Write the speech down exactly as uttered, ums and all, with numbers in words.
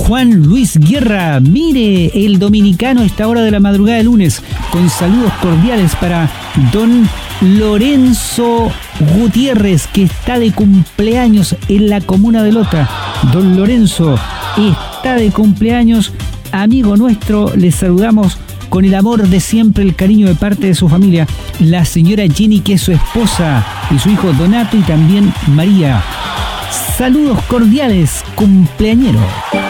Juan Luis Guerra, mire, el dominicano a esta hora de la madrugada de lunes, con saludos cordiales para don Lorenzo Gutiérrez, que está de cumpleaños en la comuna de Lota. Don Lorenzo está de cumpleaños, amigo nuestro, les saludamos con el amor de siempre, el cariño de parte de su familia, la señora Jenny, que es su esposa, y su hijo Donato y también María. Saludos cordiales, cumpleañero.